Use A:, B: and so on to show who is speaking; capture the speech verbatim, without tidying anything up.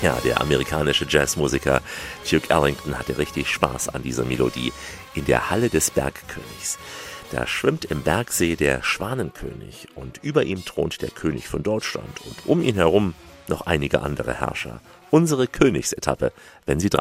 A: Ja, der amerikanische Jazzmusiker Duke Ellington hatte richtig Spaß an dieser Melodie. In der Halle des Bergkönigs. Da schwimmt im Bergsee der Schwanenkönig und über ihm thront der König von Deutschland und um ihn herum noch einige andere Herrscher. Unsere Königsetappe, wenn Sie dran